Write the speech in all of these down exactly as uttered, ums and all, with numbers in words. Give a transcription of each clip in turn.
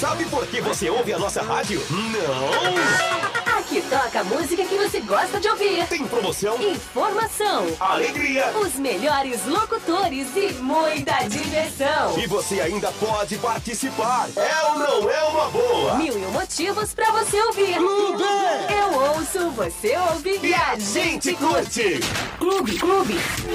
Sabe por que você ouve a nossa rádio? Não! Aqui toca a música que você gosta de ouvir. Tem promoção, informação, alegria, os melhores locutores e muita diversão. E você ainda pode participar. É ou não é uma boa? Mil e um motivos pra você ouvir. Clube! Eu ouço, você ouve e a gente curte. Clube, Clube.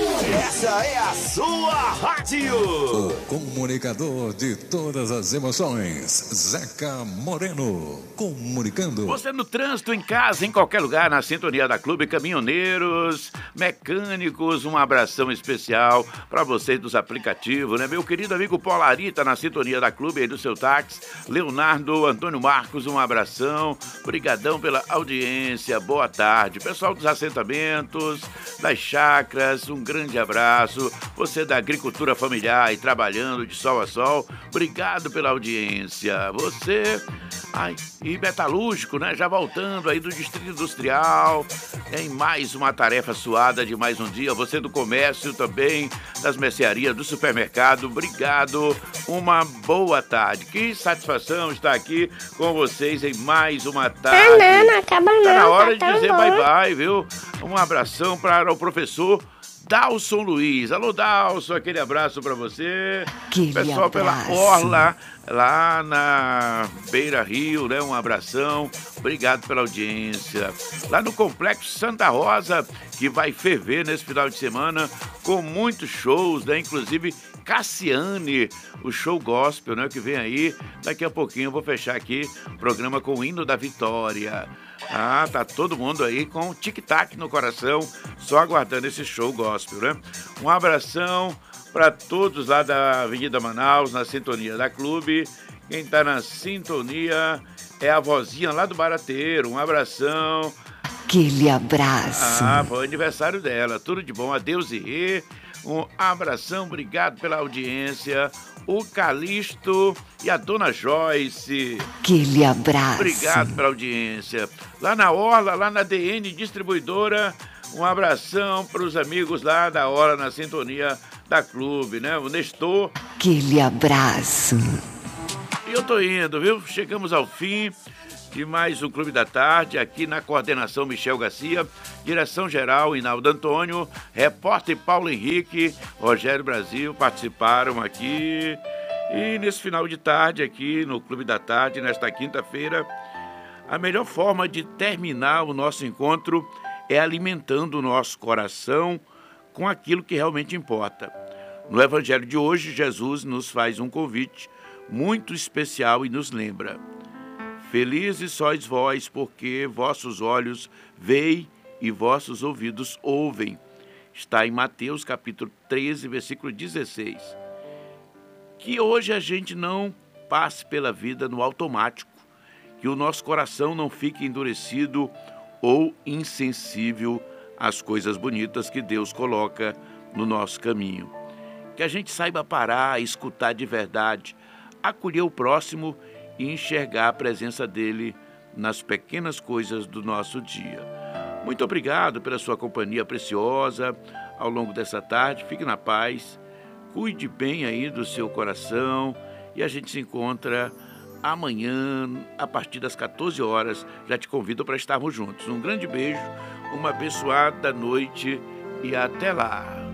Essa é a sua rádio. O comunicador de todas as emoções, Zeca Moreno, comunicando. Você no trânsito, em casa, em qualquer lugar, na sintonia da Clube, caminhoneiros, mecânicos, um abração especial para vocês dos aplicativos, né? Meu querido amigo Polarita na sintonia da Clube aí do seu táxi, Leonardo, Antônio Marcos, um abração, brigadão pela audiência, boa tarde. Pessoal dos assentamentos, das chácaras, um grande abraço. Você da agricultura familiar e trabalhando de sol a sol, obrigado pela audiência. Você, ai, e metalúrgico, né? Já voltando aí do Distrito Industrial, em mais uma tarefa suada de mais um dia. Você do comércio também, das mercearias, do supermercado, obrigado, uma boa tarde. Que satisfação estar aqui com vocês em mais uma tarde. Ah, não, não acaba não. Tá na hora tá de dizer bom. bye bye, viu? Um abração para o professor Dalson Luiz. Alô, Dalson, aquele abraço pra você. Aquele Pessoal abraço. pela Orla, lá na Beira Rio, né? Um abração. Obrigado pela audiência. Lá no Complexo Santa Rosa, que vai ferver nesse final de semana com muitos shows, né? Inclusive Cassiane, o show gospel, né? Que vem aí. Daqui a pouquinho eu vou fechar aqui o programa com o hino da vitória. Ah, tá todo mundo aí com tic-tac no coração, só aguardando esse show gospel, né? Um abração para todos lá da Avenida Manaus, na sintonia da Clube. Quem tá na sintonia é a vozinha lá do Barateiro. Um abração. Aquele abraço. Ah, foi o aniversário dela. Tudo de bom. Adeus e rê. Um abração, obrigado pela audiência. O Calixto e a Dona Joyce. Aquele abraço. Obrigado pela audiência. Lá na Orla, lá na D N Distribuidora, um abração para os amigos lá da Orla, na sintonia da Clube, né? O Nestor. Aquele abraço. E eu tô indo, viu? Chegamos ao fim de mais um Clube da Tarde, aqui na coordenação Michel Garcia, direção-geral Inaldo Antônio, repórter Paulo Henrique, Rogério Brasil participaram aqui. E nesse final de tarde, aqui no Clube da Tarde, nesta quinta-feira, a melhor forma de terminar o nosso encontro é alimentando o nosso coração com aquilo que realmente importa. No Evangelho de hoje, Jesus nos faz um convite muito especial e nos lembra: felizes sois vós, porque vossos olhos veem e vossos ouvidos ouvem. Está em Mateus capítulo treze, versículo dezesseis. Que hoje a gente não passe pela vida no automático, que o nosso coração não fique endurecido ou insensível às coisas bonitas que Deus coloca no nosso caminho. Que a gente saiba parar, escutar de verdade, acolher o próximo e enxergar a presença dele nas pequenas coisas do nosso dia. Muito obrigado pela sua companhia preciosa ao longo dessa tarde. Fique na paz, cuide bem aí do seu coração e a gente se encontra amanhã a partir das quatorze horas. Já te convido para estarmos juntos. Um grande beijo, uma abençoada noite e até lá.